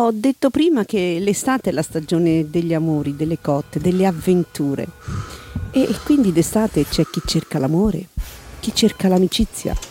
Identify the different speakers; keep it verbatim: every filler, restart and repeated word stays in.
Speaker 1: ho detto prima che l'estate è la stagione degli amori, delle cotte, delle avventure. E, e quindi d'estate c'è chi cerca l'amore, chi cerca l'amicizia,